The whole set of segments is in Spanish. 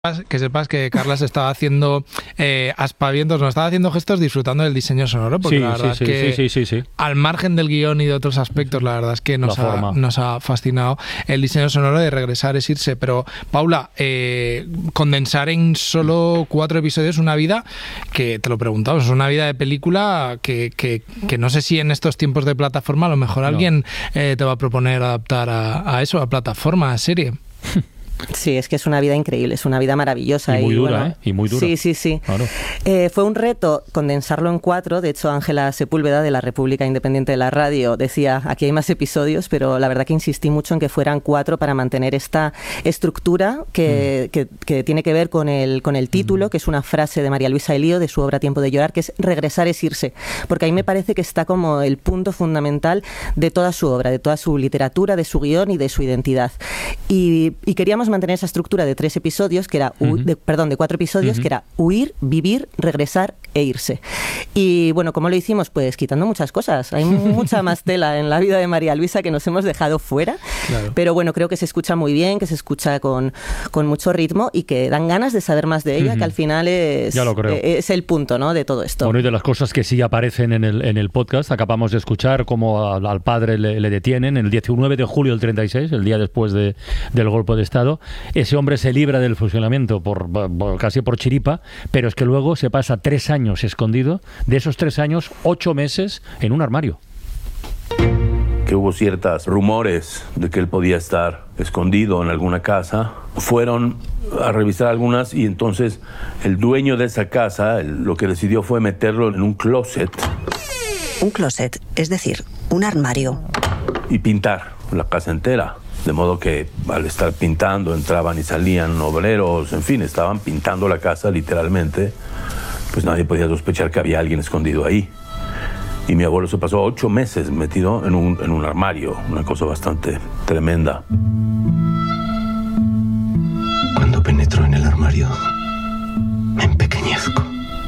Que sepas que Carla se estaba haciendo aspavientos, no estaba haciendo gestos disfrutando del diseño sonoro, porque la verdad es que al margen del guión y de otros aspectos, la verdad es que nos ha fascinado el diseño sonoro de Regresar es irse. Pero Paula, condensar en solo 4 episodios una vida que, te lo preguntamos, es una vida de película que no sé si en estos tiempos de plataforma a lo mejor alguien te va a proponer adaptar a eso, a plataforma, a serie. Sí, es que es una vida increíble, es una vida maravillosa. Y muy dura, bueno, Y muy dura. Sí. Claro. Fue un reto condensarlo en 4. De hecho, Ángela Sepúlveda, de la República Independiente de la Radio, decía, aquí hay más episodios, pero la verdad que insistí mucho en que fueran 4 para mantener esta estructura que tiene que ver con el título, que es una frase de María Luisa Elío, de su obra Tiempo de llorar, que es regresar es irse. Porque ahí me parece que está como el punto fundamental de toda su obra, de toda su literatura, de su guión y de su identidad. Y queríamos mantener esa estructura de 3 episodios, que era de 4 episodios, que era huir, vivir, regresar e irse. Y bueno, ¿cómo lo hicimos? Pues quitando muchas cosas. Hay mucha más tela en la vida de María Luisa que nos hemos dejado fuera. Claro. Pero bueno, creo que se escucha muy bien, que se escucha con mucho ritmo y que dan ganas de saber más de ella, que al final es el punto, ¿no?, de todo esto. Bueno, y de las cosas que sí aparecen en el podcast, acabamos de escuchar cómo al padre le detienen el 19 de julio del 36, el día después del golpe de Estado. Ese hombre se libra del fusilamiento casi por chiripa, pero es que luego se pasa 3 años escondido. De esos 3 años, 8 meses en un armario. Que hubo ciertos rumores de que él podía estar escondido en alguna casa. Fueron a revisar algunas y entonces el dueño de esa casa lo que decidió fue meterlo en un closet. Un closet, es decir, un armario. Y pintar la casa entera. De modo que al estar pintando entraban y salían obreros, en fin, estaban pintando la casa literalmente. Pues nadie podía sospechar que había alguien escondido ahí. Y mi abuelo se pasó 8 meses metido en un armario, una cosa bastante tremenda. Cuando penetro en el armario, me empequeñezco.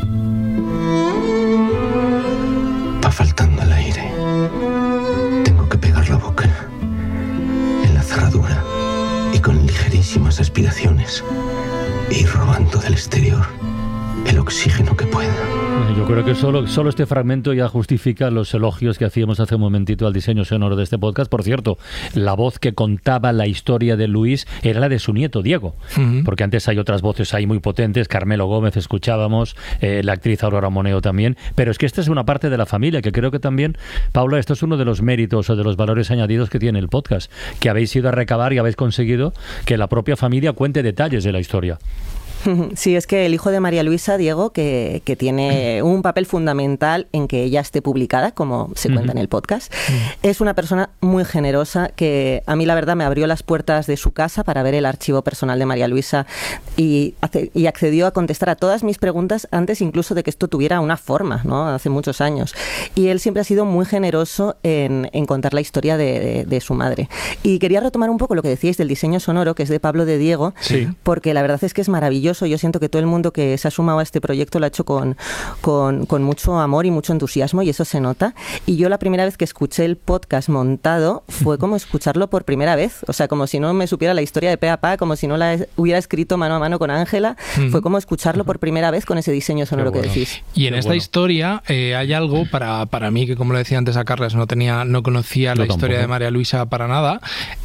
Va faltando el aire. Tengo que pegar la boca en la cerradura y con ligerísimas aspiraciones ir robando del exterior el oxígeno que pueda. Yo creo que solo este fragmento ya justifica los elogios que hacíamos hace un momentito al diseño sonoro de este podcast. Por cierto, la voz que contaba la historia de Luis era la de su nieto, Diego, porque antes hay otras voces ahí muy potentes, Carmelo Gómez escuchábamos, la actriz Aurora Moneo también, pero es que esta es una parte de la familia que creo que también, Paula, esto es uno de los méritos o de los valores añadidos que tiene el podcast, que habéis ido a recabar y habéis conseguido que la propia familia cuente detalles de la historia. Sí, es que el hijo de María Luisa, Diego, que tiene un papel fundamental en que ella esté publicada, como se cuenta en el podcast, es una persona muy generosa que a mí la verdad me abrió las puertas de su casa para ver el archivo personal de María Luisa y accedió a contestar a todas mis preguntas antes incluso de que esto tuviera una forma, ¿no?, hace muchos años. Y él siempre ha sido muy generoso en contar la historia de su madre. Y quería retomar un poco lo que decíais del diseño sonoro, que es de Pablo de Diego, porque la verdad es que es maravilloso. Yo siento que todo el mundo que se ha sumado a este proyecto lo ha hecho con mucho amor y mucho entusiasmo, y eso se nota. Y yo la primera vez que escuché el podcast montado fue como escucharlo por primera vez. O sea, como si no me supiera la historia de pe a pa, como si no la hubiera escrito mano a mano con Ángela. Fue como escucharlo por primera vez con ese diseño sonoro que decís. Y en esta historia hay algo para mí, que como le decía antes a Carles, no conocía la historia de María Luisa para nada.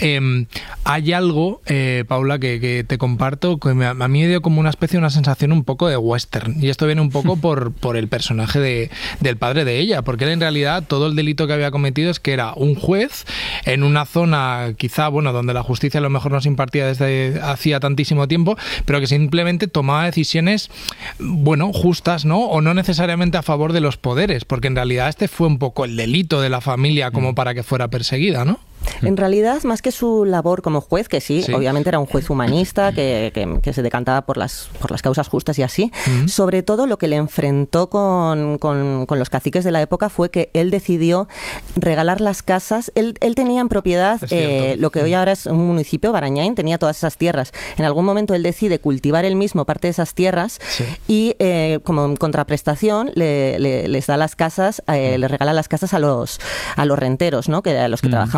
Hay algo, Paula, que te comparto, que a mí me dio como una sensación un poco de western, y esto viene un poco por el personaje del padre de ella, porque él en realidad todo el delito que había cometido es que era un juez en una zona quizá, donde la justicia a lo mejor no se impartía desde hacía tantísimo tiempo, pero que simplemente tomaba decisiones justas, ¿no?, o no necesariamente a favor de los poderes, porque en realidad este fue un poco el delito de la familia como para que fuera perseguida, ¿no? En realidad, más que su labor como juez, que sí, obviamente era un juez humanista que se decantaba por las causas justas y así, sobre todo lo que le enfrentó con los caciques de la época fue que él decidió regalar las casas. Él tenía en propiedad lo que hoy ahora es un municipio, Barañáin, tenía todas esas tierras. En algún momento él decide cultivar él mismo parte de esas tierras y como en contraprestación les da las casas, le regala las casas a los renteros, ¿no?, a los que trabajaban ahí.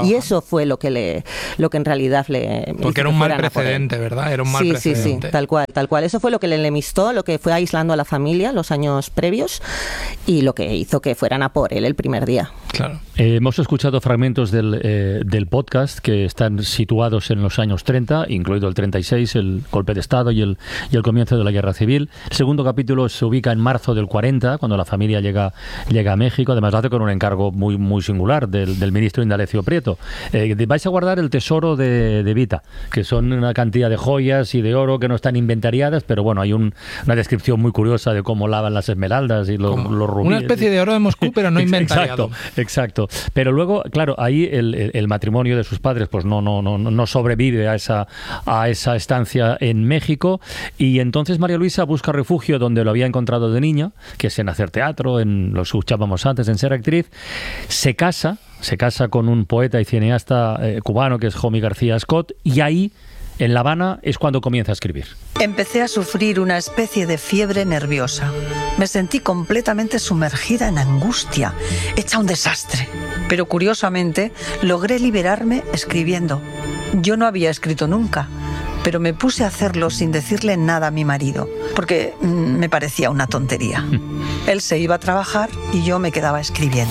Y eso fue lo que en realidad le... Porque era un mal precedente, ¿verdad? Era un mal precedente. Sí, tal cual. Eso fue lo que le enemistó, lo que fue aislando a la familia los años previos y lo que hizo que fueran a por él el primer día. Claro. Hemos escuchado fragmentos del podcast que están situados en los años 30, incluido el 36, el golpe de Estado y el comienzo de la Guerra Civil. El segundo capítulo se ubica en marzo del 40, cuando la familia llega a México. Además lo hace con un encargo muy, muy singular del ministro Indalecio Prieto. Vais a guardar el tesoro de Vita, que son una cantidad de joyas y de oro que no están inventariadas, pero bueno, hay una descripción muy curiosa de cómo lavan las esmeraldas y los rubíes. Una especie de oro de Moscú, pero no inventariado. Exacto. Pero luego, claro, ahí el matrimonio de sus padres pues no sobrevive a esa estancia en México, y entonces María Luisa busca refugio donde lo había encontrado de niña, que es en hacer teatro, lo escuchábamos antes, en ser actriz. Se casa con un poeta y cineasta cubano que es Jomi García Scott, y ahí, en La Habana, es cuando comienza a escribir. Empecé a sufrir una especie de fiebre nerviosa. Me sentí completamente sumergida en angustia, hecha un desastre. Pero curiosamente, logré liberarme escribiendo. Yo no había escrito nunca, pero me puse a hacerlo sin decirle nada a mi marido, porque me parecía una tontería. Él se iba a trabajar y yo me quedaba escribiendo.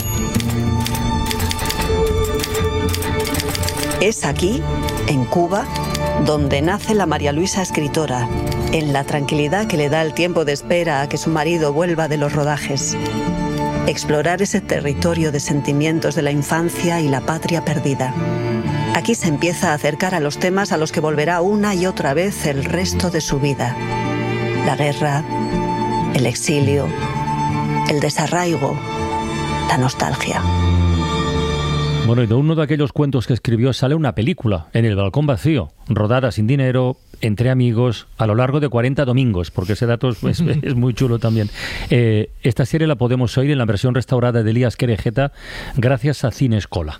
Es aquí, en Cuba, donde nace la María Luisa escritora, en la tranquilidad que le da el tiempo de espera a que su marido vuelva de los rodajes. Explorar ese territorio de sentimientos de la infancia y la patria perdida. Aquí se empieza a acercar a los temas a los que volverá una y otra vez el resto de su vida. La guerra, el exilio, el desarraigo, la nostalgia. Bueno, y de uno de aquellos cuentos que escribió sale una película, En el balcón vacío, rodada sin dinero, entre amigos, a lo largo de 40 domingos, porque ese dato es muy chulo también. Esta serie la podemos oír en la versión restaurada de Elías Querejeta, gracias a Cine Escola.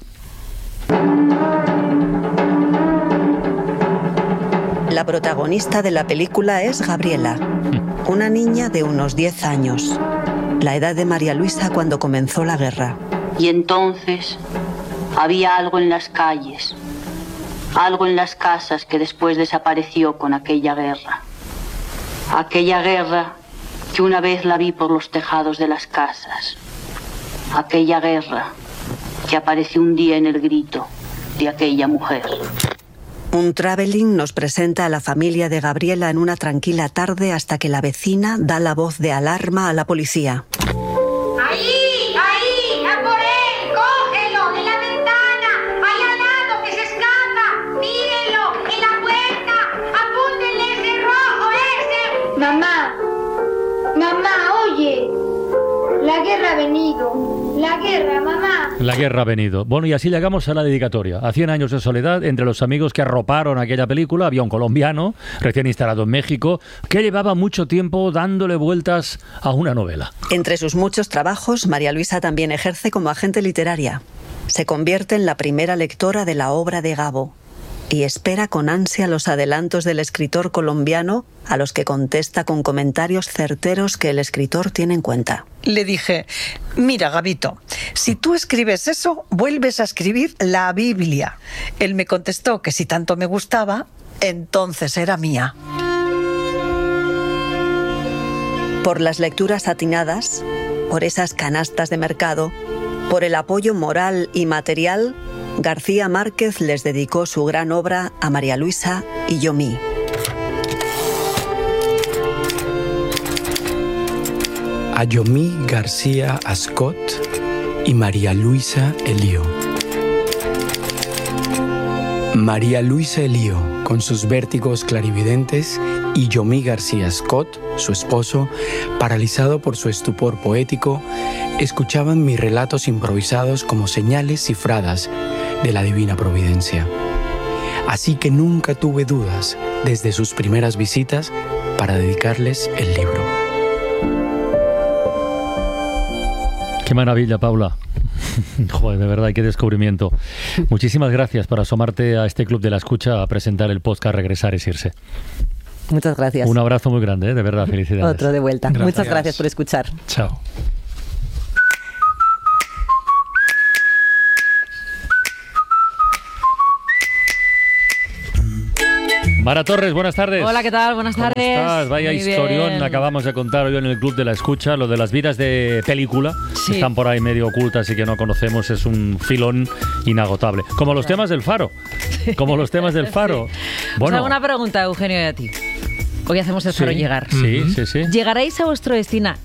La protagonista de la película es Gabriela, una niña de unos 10 años, la edad de María Luisa cuando comenzó la guerra. Y entonces había algo en las calles, algo en las casas que después desapareció con aquella guerra. Aquella guerra que una vez la vi por los tejados de las casas. Aquella guerra que apareció un día en el grito de aquella mujer. Un traveling nos presenta a la familia de Gabriela en una tranquila tarde hasta que la vecina da la voz de alarma a la policía. ¡Ahí! ¡Ahí! ¡A por él! ¡Cógelo! ¡De la ventana! ¡Ahí al lado! ¡Que se escapa! ¡Mírenlo! ¡En la puerta! ¡Apúntenle ese rojo ese! Mamá, oye. La guerra ha venido. La guerra, mamá. La guerra ha venido. Bueno, y así llegamos a la dedicatoria. A 100 años de soledad, entre los amigos que arroparon aquella película, había un colombiano, recién instalado en México, que llevaba mucho tiempo dándole vueltas a una novela. Entre sus muchos trabajos, María Luisa también ejerce como agente literaria. Se convierte en la primera lectora de la obra de Gabo y espera con ansia los adelantos del escritor colombiano, a los que contesta con comentarios certeros que el escritor tiene en cuenta. Le dije, mira, Gabito, si tú escribes eso, vuelves a escribir la Biblia. Él me contestó que si tanto me gustaba, entonces era mía. Por las lecturas atinadas, por esas canastas de mercado, por el apoyo moral y material, García Márquez les dedicó su gran obra a María Luisa y Yomí. A Yomí García Scott y María Luisa Elío. María Luisa Elío, con sus vértigos clarividentes, y Yomí García Scott, su esposo, paralizado por su estupor poético, escuchaban mis relatos improvisados como señales cifradas de la divina providencia. Así que nunca tuve dudas, desde sus primeras visitas, para dedicarles el libro. Qué maravilla, Paula. Joder, de verdad, qué descubrimiento. Muchísimas gracias por asomarte a este Club de la Escucha a presentar el podcast Regresar es irse. Muchas gracias. Un abrazo muy grande, de verdad, felicidades. Otro de vuelta. Gracias. Muchas gracias por escuchar. Chao. Mara Torres, buenas tardes. Hola, ¿qué tal? Buenas tardes. ¿Cómo estás? Vaya Muy historión. bien. Acabamos de contar hoy en el Club de la Escucha lo de las vidas de película. Sí. Que están por ahí medio ocultas y que no conocemos. Es un filón inagotable. Como los temas del Faro. Como los temas del Faro. Sí. Bueno. Os hago una pregunta, Eugenio, y a ti. Hoy hacemos el Faro llegar. Sí, sí, sí. ¿Llegaríais a vuestro destino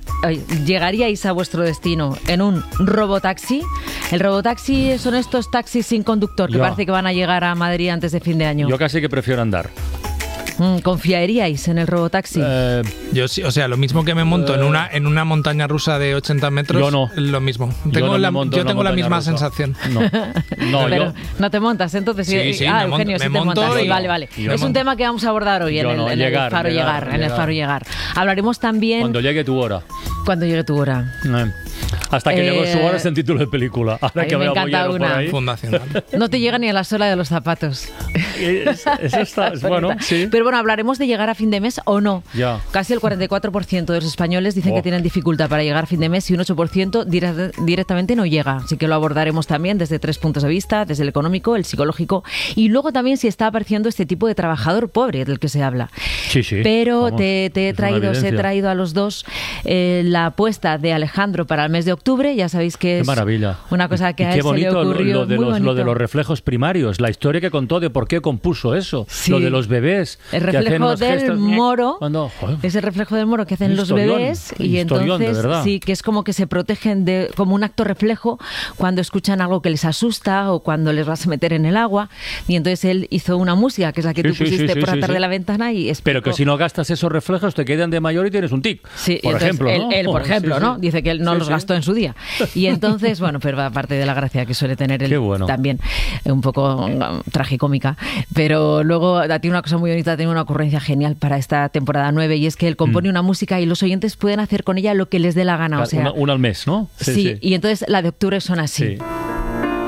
en un robotaxi? El robotaxi son estos taxis sin conductor que parece que van a llegar a Madrid antes de fin de año. Yo casi que prefiero andar. ¿Confiaríais en el robotaxi? Yo sí, o sea, lo mismo que me monto en una montaña rusa de 80 metros. Yo no. Lo mismo. Yo Tengo la misma rusa. sensación. No, pero yo... no te montas, entonces. Sí, Eugenio, sí te montas. Sí, vale. Es un tema que vamos a abordar hoy en el Faro Llegar. Hablaremos también... Cuando llegue tu hora. Cuando llegue tu hora. Hasta que llegó su hora es en título de película. Ahora que me veo encanta Bollero por ahí. Fundacional. No te llega ni a la suela de los zapatos. Eso está, bueno, sí. Pero bueno, hablaremos de llegar a fin de mes o no. Ya. Casi el 44% de los españoles dicen que tienen dificultad para llegar a fin de mes y un 8% directamente no llega. Así que lo abordaremos también desde 3 puntos de vista, desde el económico, el psicológico y luego también si está apareciendo este tipo de trabajador pobre del que se habla. Sí, sí. Pero Vamos, os he traído a los dos la apuesta de Alejandro para el mes de octubre. Ya sabéis que es maravilla. Una cosa que y a qué él se le bonito ocurrió. lo de los reflejos primarios, la historia que contó de por qué compuso eso, Sí. lo de los bebés. El que hacen reflejo unos del gestos, moro joder. es el reflejo del moro que hacen los Historión, bebés y historión, de entonces verdad. sí, que es como que se protegen como un acto reflejo cuando escuchan algo que les asusta o cuando les vas a meter en el agua y entonces él hizo una música que es la que tú pusiste por atrás de la ventana y explicó. Pero que si no gastas esos reflejos te quedan de mayor y tienes un tic. Sí, por ejemplo, ¿no? Él, por ejemplo, ¿no? Dice que él no los gastó en su día. Y entonces, bueno, pero aparte de la gracia que suele tener él también, un poco tragicómica, pero luego tiene una cosa muy bonita, tiene una ocurrencia genial para esta temporada 9 y es que él compone una música y los oyentes pueden hacer con ella lo que les dé la gana. O sea, una al mes, ¿no? Sí, y entonces la de octubre son así. Sí.